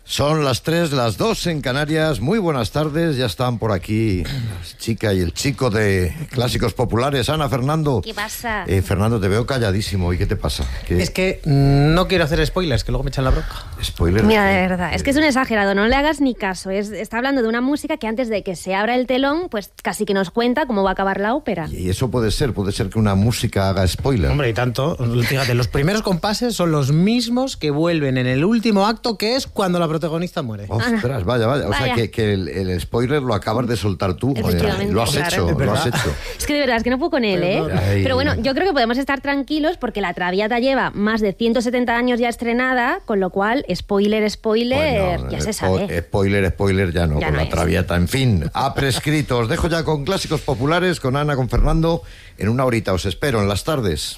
Son las 3, las 2 en Canarias. Muy buenas tardes, ya están por aquí la chica y el chico de Clásicos Populares. Ana, Fernando. ¿Qué pasa? Fernando, te veo calladísimo. ¿Y qué te pasa? ¿Qué? Es que no quiero hacer spoilers, que luego me echan la bronca. ¿Spoiler? Mira, de verdad, es que es un exagerado, no le hagas ni caso. Está hablando de una música que antes de que se abra el telón, pues casi que nos cuenta cómo va a acabar la ópera. Y eso puede ser que una música haga spoiler. Hombre, y tanto. Fíjate, los primeros compases son los mismos que vuelven en el último acto, que es cuando la protagonista muere. Ostras, vaya. O sea, que el spoiler lo acabas de soltar tú. Efectivamente, Lo has claro. hecho, lo has hecho. Es que de verdad, es que no puedo con él, ¿eh? Ay. Pero bueno, yo creo que podemos estar tranquilos porque La Traviata lleva más de 170 años ya estrenada, con lo cual, spoiler, Bueno, ya se sabe. Spoiler ya no, Ya con no La es. Traviata. En fin, ha prescrito. Os dejo ya con Clásicos Populares, con Ana, con Fernando. En una horita os espero en las tardes.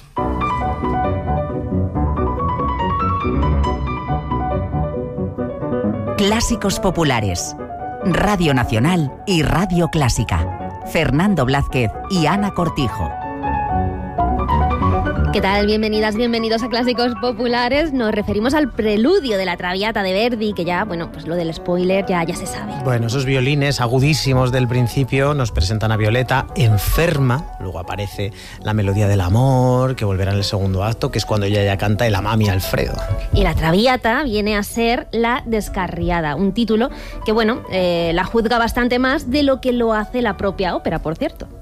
Clásicos Populares, Radio Nacional y Radio Clásica. Fernando Blázquez y Ana Cortijo. ¿Qué tal? Bienvenidas, bienvenidos a Clásicos Populares. Nos referimos al preludio de La Traviata de Verdi, que ya, bueno, pues lo del spoiler ya se sabe. Bueno, esos violines agudísimos del principio nos presentan a Violeta enferma, luego aparece la melodía del amor, que volverá en el segundo acto, que es cuando ella ya canta el Amami Alfredo. Y La Traviata viene a ser La Descarriada, un título que, bueno, la juzga bastante más de lo que lo hace la propia ópera, por cierto.